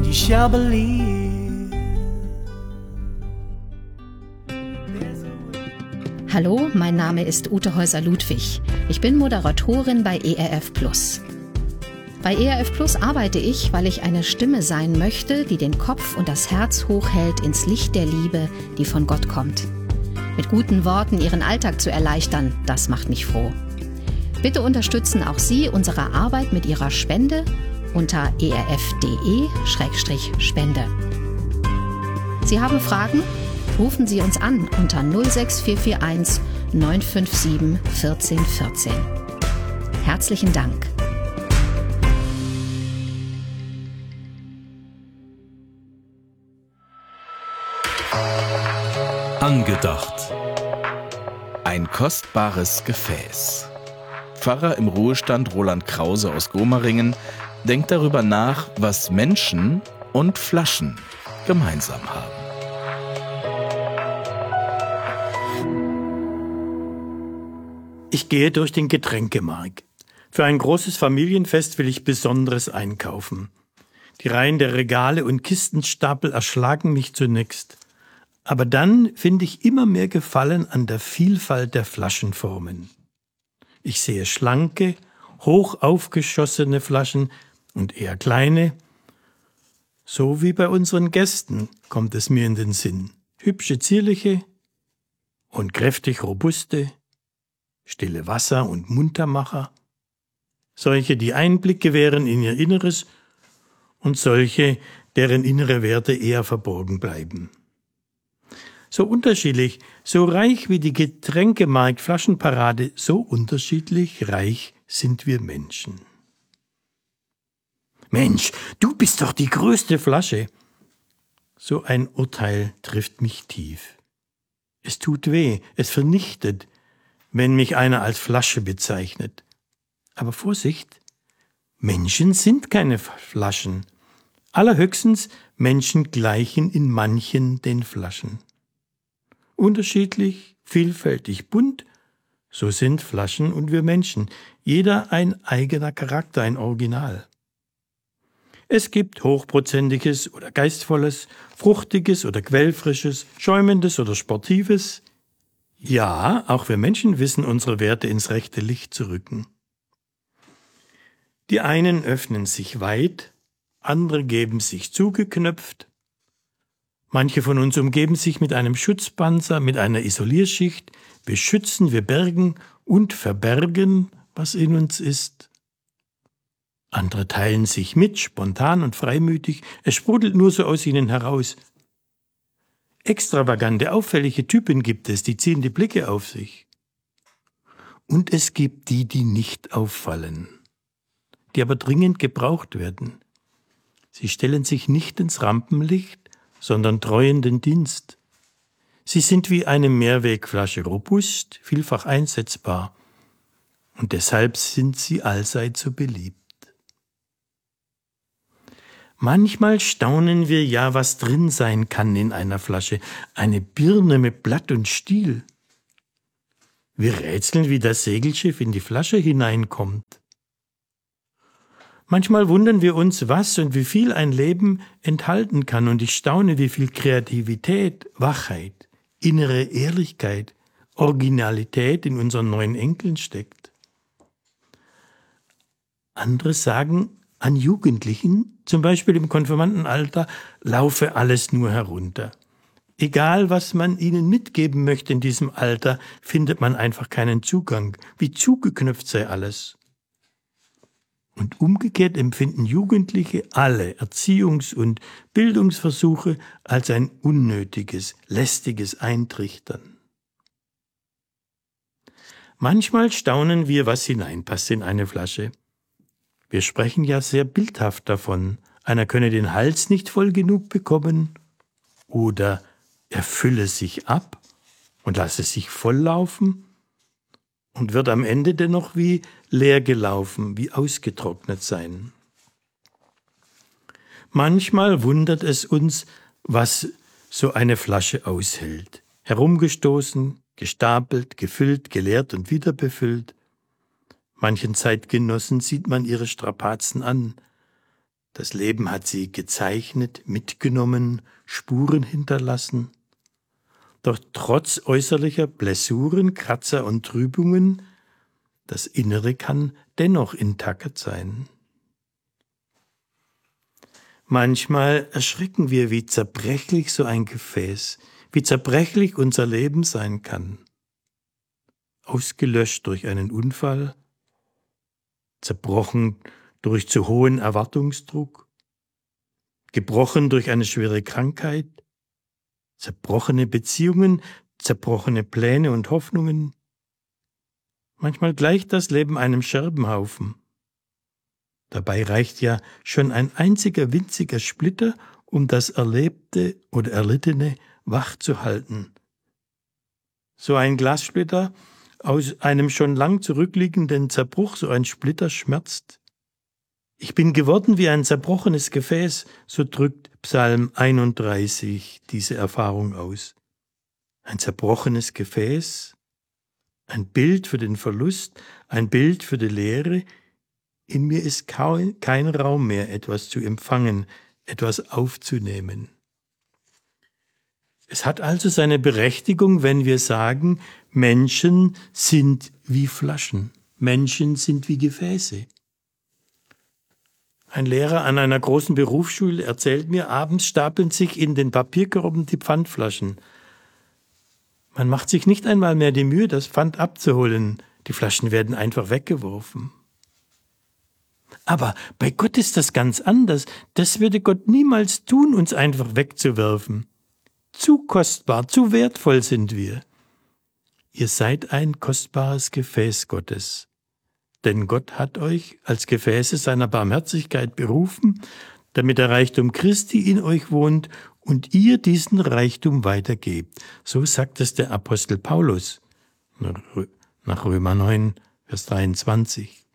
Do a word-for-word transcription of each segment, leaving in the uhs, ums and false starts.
and you shall believe. Hallo, mein Name ist Ute Häuser-Ludwig. Ich bin Moderatorin bei E R F Plus. Bei E R F Plus arbeite ich, weil ich eine Stimme sein möchte, die den Kopf und das Herz hochhält ins Licht der Liebe, die von Gott kommt. Mit guten Worten Ihren Alltag zu erleichtern, das macht mich froh. Bitte unterstützen auch Sie unsere Arbeit mit Ihrer Spende unter e r f punkt d e slash spende. Sie haben Fragen? Rufen Sie uns an unter null sechs vier vier eins neun fünf sieben eins vier eins vier. Herzlichen Dank. Angedacht. Ein kostbares Gefäß. Pfarrer im Ruhestand Roland Krause aus Gomaringen denkt darüber nach, was Menschen und Flaschen gemeinsam haben. Ich gehe durch den Getränkemarkt. Für ein großes Familienfest will ich Besonderes einkaufen. Die Reihen der Regale und Kistenstapel erschlagen mich zunächst. Aber dann finde ich immer mehr Gefallen an der Vielfalt der Flaschenformen. Ich sehe schlanke, hoch aufgeschossene Flaschen und eher kleine. So wie bei unseren Gästen kommt es mir in den Sinn. Hübsche, zierliche und kräftig robuste, stille Wasser- und Muntermacher. Solche, die Einblick gewähren in ihr Inneres und solche, deren innere Werte eher verborgen bleiben. So unterschiedlich, so reich wie die Getränkemarkt-Flaschenparade, so unterschiedlich reich sind wir Menschen. Mensch, du bist doch die größte Flasche. So ein Urteil trifft mich tief. Es tut weh, es vernichtet, wenn mich einer als Flasche bezeichnet. Aber Vorsicht, Menschen sind keine Flaschen. Allerhöchstens Menschen gleichen in manchen den Flaschen. Unterschiedlich, vielfältig, bunt, so sind Flaschen und wir Menschen, jeder ein eigener Charakter, ein Original. Es gibt hochprozentiges oder geistvolles, fruchtiges oder quellfrisches, schäumendes oder sportives. Ja, auch wir Menschen wissen unsere Werte ins rechte Licht zu rücken. Die einen öffnen sich weit, andere geben sich zugeknöpft. Manche von uns umgeben sich mit einem Schutzpanzer, mit einer Isolierschicht. Wir schützen, wir bergen und verbergen, was in uns ist. Andere teilen sich mit, spontan und freimütig. Es sprudelt nur so aus ihnen heraus. Extravagante, auffällige Typen gibt es, die ziehen die Blicke auf sich. Und es gibt die, die nicht auffallen, die aber dringend gebraucht werden. Sie stellen sich nicht ins Rampenlicht, sondern treuenden Dienst. Sie sind wie eine Mehrwegflasche, robust, vielfach einsetzbar. Und deshalb sind sie allseits so beliebt. Manchmal staunen wir ja, was drin sein kann in einer Flasche. Eine Birne mit Blatt und Stiel. Wir rätseln, wie das Segelschiff in die Flasche hineinkommt. Manchmal wundern wir uns, was und wie viel ein Leben enthalten kann, und ich staune, wie viel Kreativität, Wachheit, innere Ehrlichkeit, Originalität in unseren neuen Enkeln steckt. Andere sagen, an Jugendlichen, zum Beispiel im Konfirmandenalter, laufe alles nur herunter. Egal, was man ihnen mitgeben möchte in diesem Alter, findet man einfach keinen Zugang. Wie zugeknüpft sei alles. Und umgekehrt empfinden Jugendliche alle Erziehungs- und Bildungsversuche als ein unnötiges, lästiges Eintrichtern. Manchmal staunen wir, was hineinpasst in eine Flasche. Wir sprechen ja sehr bildhaft davon, einer könne den Hals nicht voll genug bekommen oder er fülle sich ab und lasse sich volllaufen und wird am Ende dennoch wie leer gelaufen, wie ausgetrocknet sein. Manchmal wundert es uns, was so eine Flasche aushält. Herumgestoßen, gestapelt, gefüllt, geleert und wieder befüllt. Manchen Zeitgenossen sieht man ihre Strapazen an. Das Leben hat sie gezeichnet, mitgenommen, Spuren hinterlassen. Doch trotz äußerlicher Blessuren, Kratzer und Trübungen, das Innere kann dennoch intakt sein. Manchmal erschrecken wir, wie zerbrechlich so ein Gefäß, wie zerbrechlich unser Leben sein kann. Ausgelöscht durch einen Unfall, zerbrochen durch zu hohen Erwartungsdruck, gebrochen durch eine schwere Krankheit, zerbrochene Beziehungen, zerbrochene Pläne und Hoffnungen. Manchmal gleicht das Leben einem Scherbenhaufen. Dabei reicht ja schon ein einziger winziger Splitter, um das Erlebte oder Erlittene wach zu halten. So ein Glassplitter aus einem schon lang zurückliegenden Zerbruch, so ein Splitter schmerzt. Ich bin geworden wie ein zerbrochenes Gefäß, so drückt Psalm einunddreißig diese Erfahrung aus. Ein zerbrochenes Gefäß, ein Bild für den Verlust, ein Bild für die Leere. In mir ist kaum, kein Raum mehr, etwas zu empfangen, etwas aufzunehmen. Es hat also seine Berechtigung, wenn wir sagen, Menschen sind wie Flaschen, Menschen sind wie Gefäße. Ein Lehrer an einer großen Berufsschule erzählt mir, abends stapeln sich in den Papierkörben die Pfandflaschen. Man macht sich nicht einmal mehr die Mühe, das Pfand abzuholen. Die Flaschen werden einfach weggeworfen. Aber bei Gott ist das ganz anders. Das würde Gott niemals tun, uns einfach wegzuwerfen. Zu kostbar, zu wertvoll sind wir. Ihr seid ein kostbares Gefäß Gottes. Denn Gott hat euch als Gefäße seiner Barmherzigkeit berufen, damit der Reichtum Christi in euch wohnt und ihr diesen Reichtum weitergebt. So sagt es der Apostel Paulus nach Römer neun, Vers dreiundzwanzig.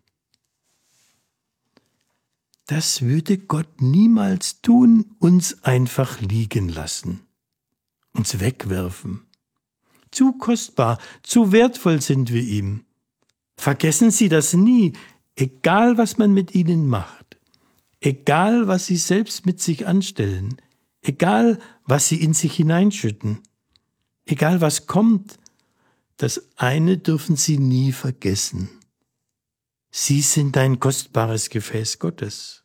Das würde Gott niemals tun, uns einfach liegen lassen, uns wegwerfen. Zu kostbar, zu wertvoll sind wir ihm. Vergessen Sie das nie, egal was man mit ihnen macht, egal was sie selbst mit sich anstellen, egal was sie in sich hineinschütten, egal was kommt, das eine dürfen Sie nie vergessen. Sie sind ein kostbares Gefäß Gottes.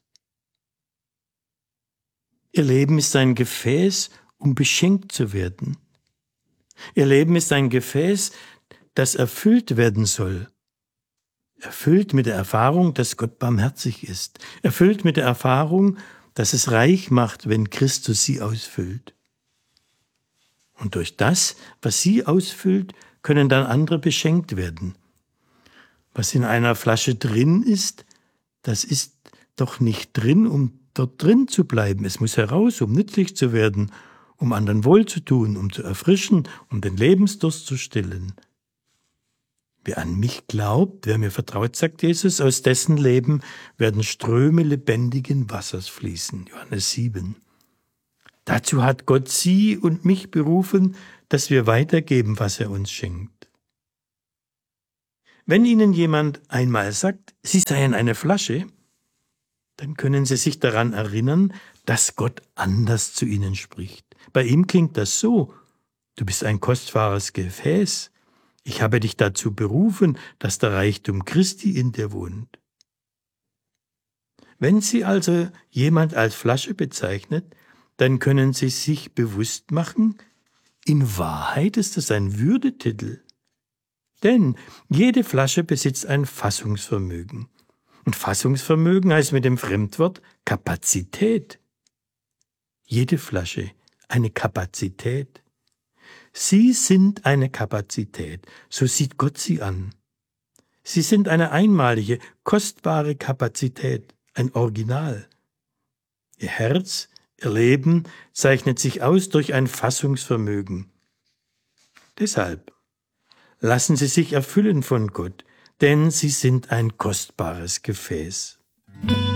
Ihr Leben ist ein Gefäß, um beschenkt zu werden. Ihr Leben ist ein Gefäß, das erfüllt werden soll. Erfüllt mit der Erfahrung, dass Gott barmherzig ist. Erfüllt mit der Erfahrung, dass es reich macht, wenn Christus sie ausfüllt. Und durch das, was sie ausfüllt, können dann andere beschenkt werden. Was in einer Flasche drin ist, das ist doch nicht drin, um dort drin zu bleiben. Es muss heraus, um nützlich zu werden, um anderen wohlzutun, um zu erfrischen, um den Lebensdurst zu stillen. Wer an mich glaubt, wer mir vertraut, sagt Jesus, aus dessen Leben werden Ströme lebendigen Wassers fließen. Johannes sieben. Dazu hat Gott Sie und mich berufen, dass wir weitergeben, was er uns schenkt. Wenn Ihnen jemand einmal sagt, Sie seien eine Flasche, dann können Sie sich daran erinnern, dass Gott anders zu Ihnen spricht. Bei ihm klingt das so: Du bist ein kostbares Gefäß. Ich habe dich dazu berufen, dass der Reichtum Christi in dir wohnt. Wenn Sie also jemand als Flasche bezeichnet, dann können Sie sich bewusst machen, in Wahrheit ist es ein Würdetitel. Denn jede Flasche besitzt ein Fassungsvermögen. Und Fassungsvermögen heißt mit dem Fremdwort Kapazität. Jede Flasche eine Kapazität. Sie sind eine Kapazität, so sieht Gott sie an. Sie sind eine einmalige, kostbare Kapazität, ein Original. Ihr Herz, ihr Leben zeichnet sich aus durch ein Fassungsvermögen. Deshalb lassen Sie sich erfüllen von Gott, denn Sie sind ein kostbares Gefäß.